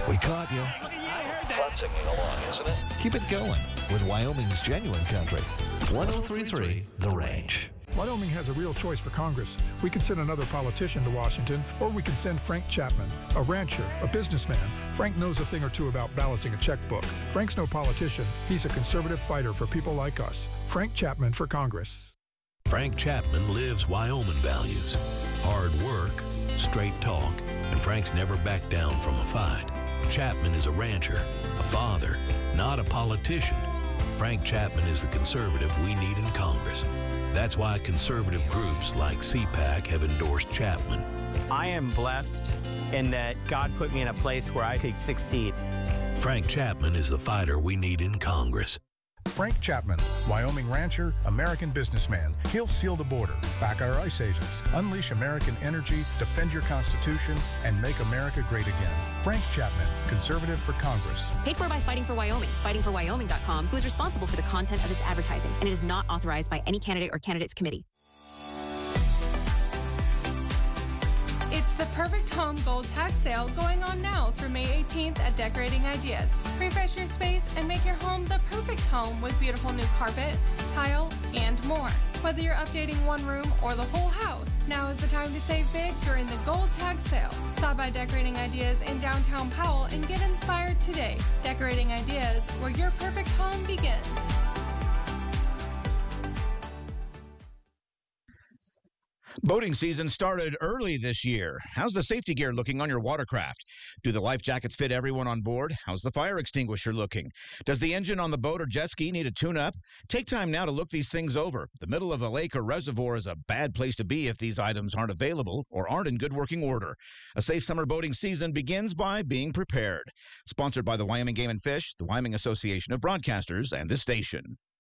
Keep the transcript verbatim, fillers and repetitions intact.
We caught you. Fun singing along, isn't it? Keep it going with Wyoming's genuine country. one oh three point three The Range. Wyoming has a real choice for Congress. We can send another politician to Washington, or we can send Frank Chapman, a rancher, a businessman. Frank knows a thing or two about balancing a checkbook. Frank's no politician. He's a conservative fighter for people like us. Frank Chapman for Congress. Frank Chapman lives Wyoming values. Hard work, straight talk, and Frank's never backed down from a fight. Chapman is a rancher, a father, not a politician. Frank Chapman is the conservative we need in Congress. That's why conservative groups like C PAC have endorsed Chapman. I am blessed in that God put me in a place where I could succeed. Frank Chapman is the fighter we need in Congress. Frank Chapman, Wyoming rancher, American businessman. He'll seal the border, back our ICE agents, unleash American energy, defend your Constitution, and make America great again. Frank Chapman, conservative for Congress. Paid for by Fighting for Wyoming, fighting for wyoming dot com, who is responsible for the content of this advertising, and it is not authorized by any candidate or candidates committee. It's the Perfect Home Gold Tag Sale going on now through May eighteenth at Decorating Ideas. Refresh your space and make your home the perfect home with beautiful new carpet, tile, and more. Whether you're updating one room or the whole house, now is the time to save big during the Gold Tag Sale. Stop by Decorating Ideas in downtown Powell and get inspired today. Decorating Ideas, where your perfect home begins. Boating season started early this year. How's the safety gear looking on your watercraft? Do the life jackets fit everyone on board? How's the fire extinguisher looking? Does the engine on the boat or jet ski need a tune-up? Take time now to look these things over. The middle of a lake or reservoir is a bad place to be if these items aren't available or aren't in good working order. A safe summer boating season begins by being prepared. Sponsored by the Wyoming Game and Fish, the Wyoming Association of Broadcasters, and this station.